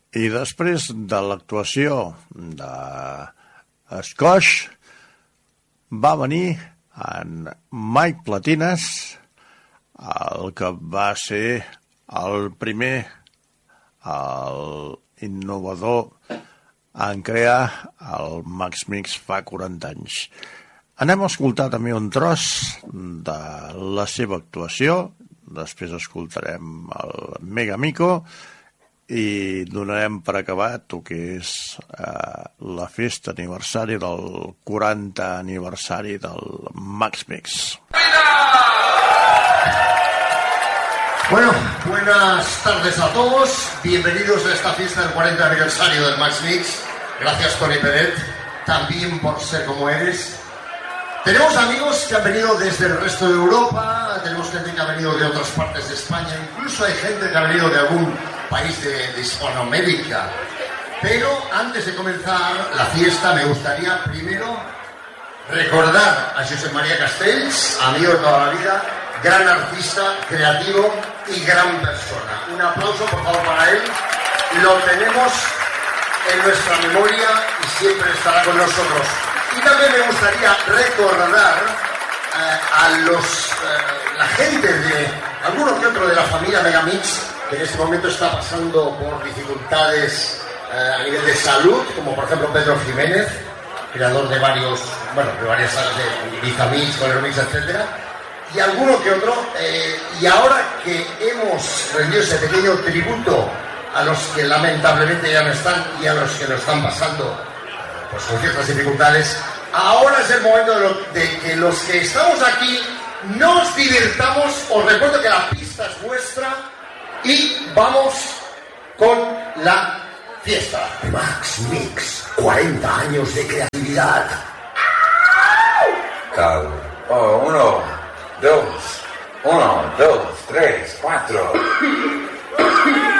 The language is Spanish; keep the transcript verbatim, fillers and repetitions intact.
I després de l'actuació de Squash va venir en Mike Platines, el que va ser el primer, el innovador en crear el Max Mix fa quaranta anys. Anem a escoltar també un tros de la seva actuació, després escoltarem el Mega Mico i donarem per acabat el que és eh, la festa aniversari del quaranta aniversari del Max Mix. Bueno, buenas tardes a todos, bienvenidos a esta fiesta del cuarenta aniversario del Max Mix. Gracias, Tony Peret, también por ser como eres. Tenemos amigos que han venido desde el resto de Europa, tenemos gente que ha venido de otras partes de España, incluso hay gente que ha venido de algún país de, de Hispanoamérica. Pero antes de comenzar la fiesta me gustaría primero recordar a Josep María Castells, amigo de toda la vida, gran artista, creativo y gran persona. Un aplauso por favor para él. Lo tenemos en nuestra memoria y siempre estará con nosotros. Y también me gustaría recordar eh, a los eh, la gente de alguno que otro de la familia Megamix que en este momento está pasando por dificultades eh, a nivel de salud, como por ejemplo Pedro Jiménez, creador de varios, bueno, de varias salas de Ibizamix, Coleromix, etcétera, y alguno que otro. Eh, y ahora que hemos rendido ese pequeño tributo a los que lamentablemente ya no están y a los que lo están pasando pues con ciertas dificultades, ahora es el momento de, lo, de que los que estamos aquí nos divirtamos. Os recuerdo que la pista es vuestra y vamos con la fiesta. Max Mix, cuarenta años de creatividad. Cal. Oh, uno, dos, uno, dos, tres, cuatro.